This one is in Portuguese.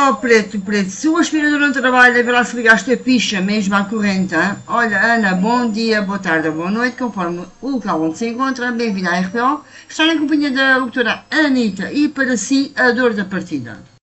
Oh, preto, preto, se o aspirador não trabalha, vê lá se ligaste a picha mesmo à corrente, hein? Olha, Ana, bom dia, boa tarde ou boa noite, conforme o local onde se encontra, bem-vindo à RPO. Está na companhia da doutora Anitta e para si a dor da partida.